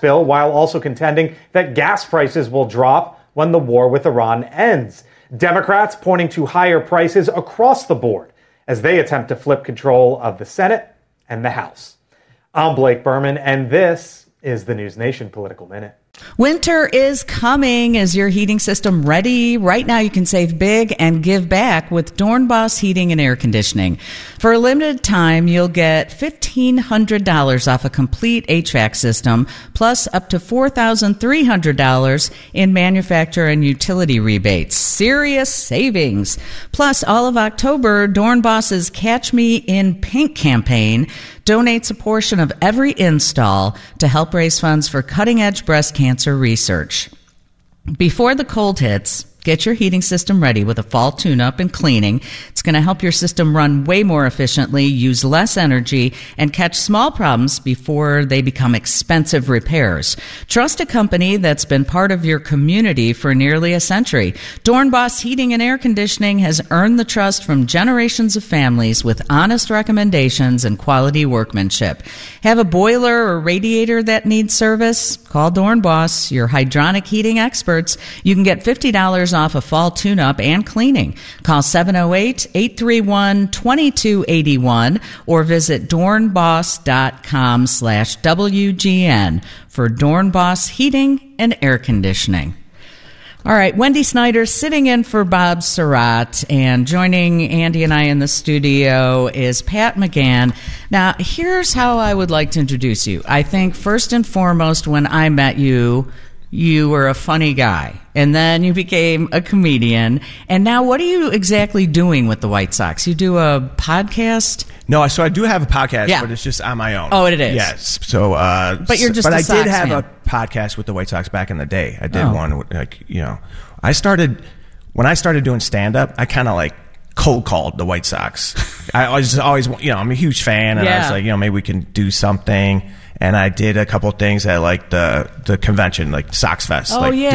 bill while also contending that gas prices will drop when the war with Iran ends. Democrats pointing to higher prices across the board as they attempt to flip control of the Senate and the House. I'm Blake Berman, and this is the News Nation Political Minute. Winter is coming. Is your heating system ready? Right now you can save big and give back with Dornbos Heating and Air Conditioning. For a limited time, you'll get $1,500 off a complete HVAC system, plus up to $4,300 in manufacturer and utility rebates. Serious savings. Plus, all of October, Dornbos's Catch Me in Pink campaign donates a portion of every install to help raise funds for cutting-edge breast cancer research. Before the cold hits, get your heating system ready with a fall tune-up and cleaning. It's going to help your system run way more efficiently, use less energy, and catch small problems before they become expensive repairs. Trust a company that's been part of your community for nearly a century. Dornbos Heating and Air Conditioning has earned the trust from generations of families with honest recommendations and quality workmanship. Have a boiler or radiator that needs service? Call Dornbos, your hydronic heating experts. You can get $50 off a fall tune-up and cleaning. Call 708-831-2281 or visit dornbos.com/WGN for Dornbos Heating and Air Conditioning. All right, Wendy Snyder sitting in for Bob Surratt, and joining Andy and I in the studio is Pat McGann. Now, here's how I would like to introduce you. I think first and foremost, when I met you, you were a funny guy, and then you became a comedian. And now what are you exactly doing with the White Sox? You do a podcast? No, so I do have a podcast, but it's just on my own. Oh, it is? Yes. So, but you're just But a I Sox did have fan. a podcast with the White Sox back in the day. I did one, I started, when I started doing stand-up, I kind of like cold called the White Sox. I always, I'm a huge fan, and I was like, maybe we can do something. And I did a couple of things at like the convention, like Sox Fest, doing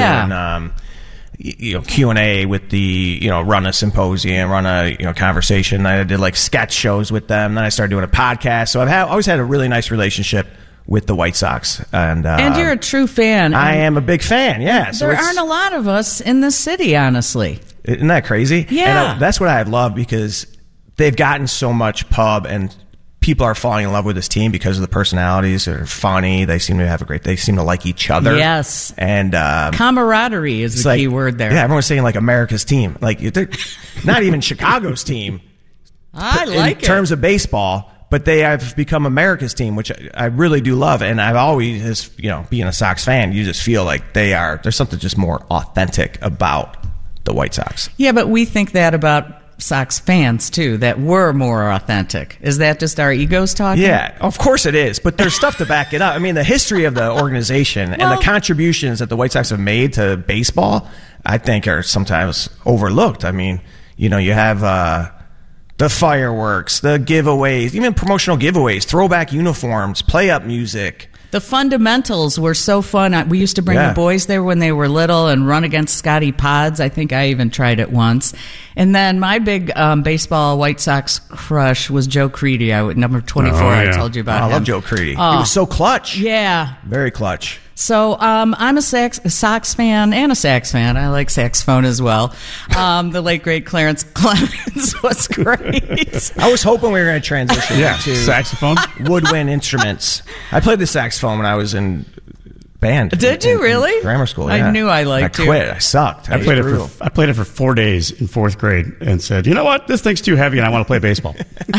Q&A with the run a symposium, run a conversation. I did like sketch shows with them. Then I started doing a podcast. So I've always had a really nice relationship with the White Sox, and you're a true fan. I am a big fan. Yeah, there aren't a lot of us in this city, honestly. Isn't that crazy? Yeah, and that's what I love, because they've gotten so much pub, and people are falling in love with this team because of the personalities. They're funny. They seem to like each other. Yes. And camaraderie is the key word there. Yeah, everyone's saying like America's team. Like, they're not even Chicago's team. In terms of baseball, but they have become America's team, which I really do love. And I've always, being a Sox fan, you just feel like there's something just more authentic about the White Sox. Yeah, but we think that about Sox fans too, that we're more authentic. Is that just our egos talking? Yeah, of course it is, but there's stuff to back it up. I mean, the history of the organization and the contributions that the White Sox have made to baseball, I think, are sometimes overlooked. I mean, you have the fireworks, the giveaways, even promotional giveaways, throwback uniforms, play-up music. The fundamentals were so fun. We used to bring the boys there when they were little and run against Scotty Pods. I think I even tried it once. And then my big baseball White Sox crush was Joe Crede, number 24. I told you about him. I love Joe Crede. He was so clutch. Yeah. Very clutch. So I'm a Sox fan and a sax fan. I like saxophone as well. The late, great Clarence Clemens was great. I was hoping we were going to transition to saxophone, woodwind instruments. I played the saxophone when I was in band. Did you really? In grammar school, I knew I liked it. I quit. I sucked. I played it for 4 days in fourth grade and said, you know what? This thing's too heavy and I want to play baseball.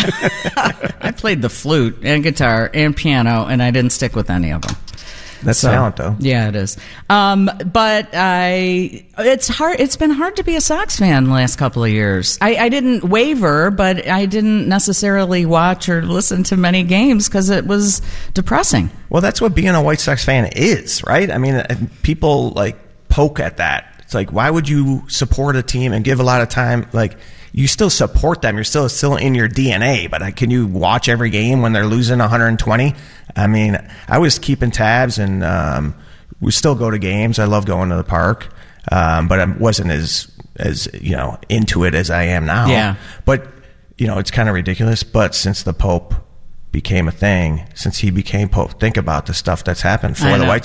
I played the flute and guitar and piano, and I didn't stick with any of them. That's talent, though. Yeah, it is. But it's hard. It's been hard to be a Sox fan the last couple of years. I didn't waver, but I didn't necessarily watch or listen to many games because it was depressing. Well, that's what being a White Sox fan is, right? I mean, people poke at that. It's like, why would you support a team and give a lot of time? Like, you still support them. You're still in your DNA. But can you watch every game when they're losing 120? I mean, I was keeping tabs, and we still go to games. I love going to the park, but I wasn't as into it as I am now. Yeah. But it's kind of ridiculous. But since the Pope became a thing, since he became Pope, think about the stuff that's happened for the White Sox.